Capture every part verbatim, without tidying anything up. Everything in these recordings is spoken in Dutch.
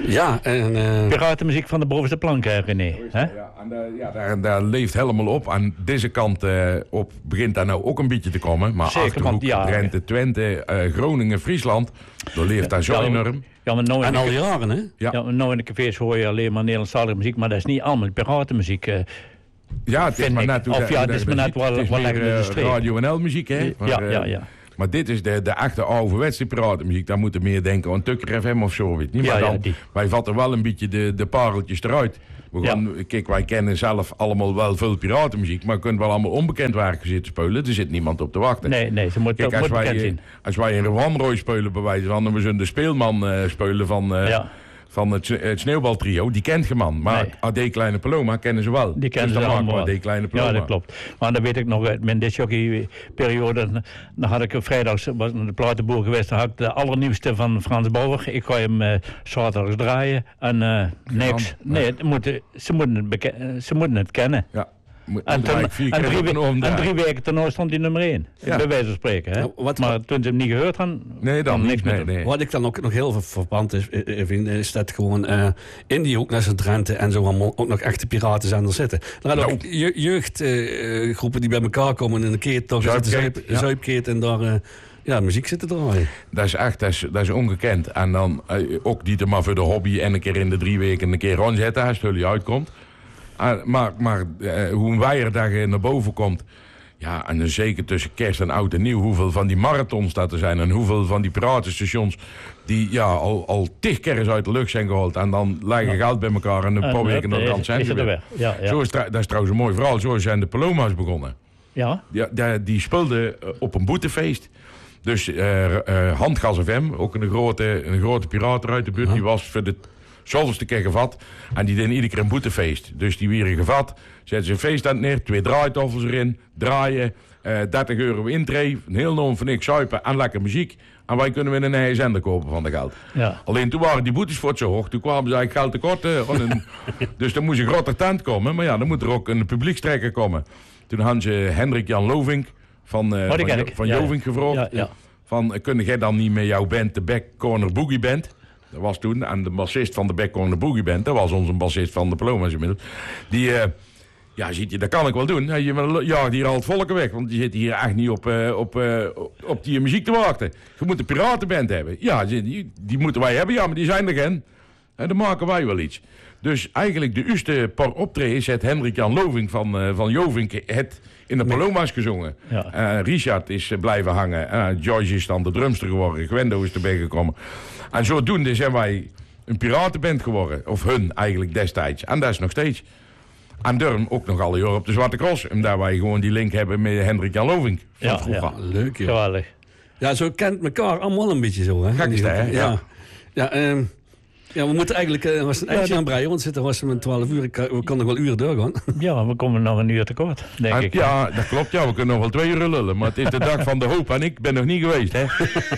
Ja, en... Uh... Piratenmuziek van de bovenste plank, René. Hè? Ja, en uh, ja, daar, daar leeft helemaal op. Aan deze kant uh, op begint daar nou ook een beetje te komen. Maar Zeker, Achterhoek, want, ja, Drenthe, Twente, uh, Groningen, Friesland, daar leeft daar zo ja, enorm. Ja, maar nou en al de, jaren, hè? Ja, ja maar nou in de cafés hoor je alleen maar Nederlandstalige muziek, maar dat is niet allemaal piratenmuziek. Uh, ja, het is maar net... Of ja, het is maar net wel, wel lekker in de streep. Radio N L-muziek, hè? Maar, ja, ja, ja. Maar dit is de, de echte ouderwetse piratenmuziek. Daar moeten we meer denken aan Tukker F M of zo. Weet niet. Maar ja, dan, ja, wij vatten wel een beetje de, de pareltjes eruit. We gaan, ja. Kijk, wij kennen zelf allemaal wel veel piratenmuziek. Maar je kunt wel allemaal onbekend werken zitten spelen. Er zit niemand op te wachten. Nee, nee, ze moeten kijk, als moet bekend wij, zien. Als wij een Rowanrooi spelen bij wijze van... en we zullen de speelman uh, spelen van... Uh, ja. Van het, het sneeuwbaltrio, die kent je man. Maar nee. A D Kleine Paloma kennen ze wel. Die kennen dus ze allemaal A D Kleine Paloma. Ja, dat klopt. Maar dan weet ik nog, uit mijn discjockey-periode... dan had ik vrijdags, was in de platenboer geweest... dan had ik de allernieuwste van Frans Bauer. Ik ga hem uh, zaterdags draaien. En uh, niks. Nee, het moeten, ze, moeten het beke- ze moeten het kennen. Ja. En, ten, en, drie, en drie weken ten stond hij nummer één. Ja. Bij wijze van spreken. Hè? Ja, wat, maar wat, toen ze hem niet gehoord hadden... Nee, dan niks nee, nee. Wat ik dan ook nog heel veel verband is, vind, is dat gewoon uh, in die hoek naar zijn Drenthe en zo allemaal ook nog echte piratenzenders zitten. Er zijn ook je, jeugdgroepen uh, die bij elkaar komen en een keer toch zitten zuip, ja. zuipkeet en daar... Uh, Ja, muziek zit er draaien. Dat is echt, dat is, dat is ongekend. En dan uh, ook niet maar voor de hobby en een keer in de drie weken een keer rondzetten als het jullie uitkomt. Uh, maar maar uh, hoe een weier naar boven komt... Ja, en zeker tussen kerst en oud en nieuw... hoeveel van die marathons dat er zijn... en hoeveel van die piratenstations... die ja, al, al tig keer uit de lucht zijn gehaald... en dan leggen ja. geld bij elkaar... en een paar weken naar de kant zijn ze weer. Ja, ja. Zo is, dat is trouwens een mooi verhaal. Zo zijn de Paloma's begonnen. Ja? Die, die, die speelden op een boetefeest... Dus uh, uh, Handgas F M, ook een grote, een grote pirater uit de buurt... Ja. die was voor de zoveelste keer gevat. En die deden iedere keer een boetefeest. Dus die werden gevat, zetten ze een feesttent neer... twee draaitafels erin, draaien... Uh, dertig euro intree, een heel norm van niks zuipen en lekker muziek. En wij kunnen weer een eigen zender kopen van de geld. Ja. Alleen toen waren die boetes voor zo hoog. Toen kwamen ze eigenlijk geld tekort. Uh, een, dus dan moest een groter tent komen. Maar ja, dan moet er ook een publiekstrekker komen. Toen hadden ze Hendrik Jan Lovink... van, uh, van, jo- van ja, Jovink gevraagd. Ja, ja. Van, kun jij dan niet met jouw band de Back Corner Boogie Band? Dat was toen. En de bassist van de Back Corner Boogie Band... dat was onze bassist van de Paloma's inmiddels. Die... Uh, Ja, ziet je, dat kan ik wel doen. Je jaagt hier al het volken weg. Want je zit hier echt niet op, uh, op, uh, op die muziek te wachten. Je moet een piratenband hebben. Ja, die, die moeten wij hebben. Ja, maar die zijn er geen. En dan maken wij wel iets. Dus eigenlijk de eerste paar optredens... heeft Hendrik Jan Lovink van, uh, van Jovink het in de Paloma's gezongen. Ja. Uh, Richard is uh, blijven hangen. Uh, George is dan de drumster geworden. Gwendo is erbij gekomen. En zodoende zijn wij een piratenband geworden. Of hun eigenlijk destijds. En dat is nog steeds... En Durham ook nog alle jaren op de Zwarte Cross. Omdat wij gewoon die link hebben met Hendrik Jan Lovink. Van ja, vroeger. Ja. Leuk, ja. Geweldig. Ja, zo kent elkaar allemaal een beetje zo, hè? Gek is dat, hè? Ja. Ja, ja, um, ja, we moeten eigenlijk uh, was een eindje ja, aan breien, want we zitten was met twaalf uur. Ik, we kunnen nog wel uren doorgaan. Ja, we komen nog een uur tekort, denk en, ik. Ja, dat klopt. Ja, we kunnen nog wel twee uur lullen. Maar het is de dag van de hoop en ik ben nog niet geweest, hè?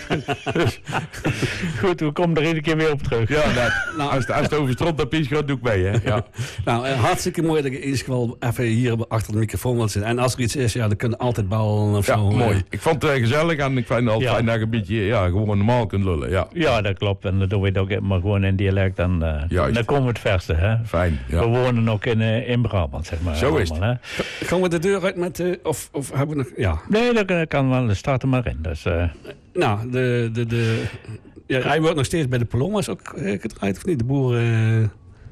Dus, goed, we komen er iedere keer weer op terug. Ja, dat, nou, als, als het over stront en pies gaat, doe ik mee, hè? Ja. Nou, uh, hartstikke mooi dat ik in ieder geval even hier achter de microfoon wil zitten. En als er iets is, ja, dan kunnen altijd bellen of ja, zo. Mooi. Ik vond het uh, gezellig en ik vind het altijd ja. fijn dat je een beetje ja, gewoon normaal kunt lullen. Ja, ja dat klopt. En dat doen we ook maar gewoon in dialect. En, uh, dan komen we het verste, hè? Fijn, ja. We wonen ook in, uh, in Brabant, zeg maar. Zo allemaal, is het. Hè? Gaan we de deur uit met... Uh, of, of hebben we nog... Ja. Nee, dat kan wel. Staat er maar in. Dus, uh... Nou, de... de, de ja, hij wordt nog steeds bij de Paloma's ook uh, gedraaid, of niet? De boeren...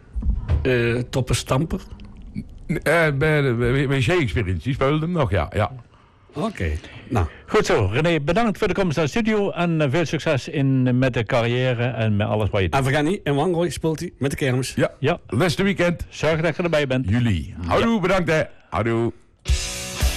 Uh, uh, Topper Stamper? Uh, bij de W C-experience, die speelde hem nog, ja. ja. Oké, okay. Nou. Goed zo. René, bedankt voor de komst naar de studio. En uh, veel succes in, met de carrière en met alles wat je doet. En vergeet niet, in Wangrooi speelt hij met de kermis. Ja, ja. Laatste weekend. Zorg dat je erbij bent. Jullie. Houdoe, ja. Bedankt hè. Houdoe.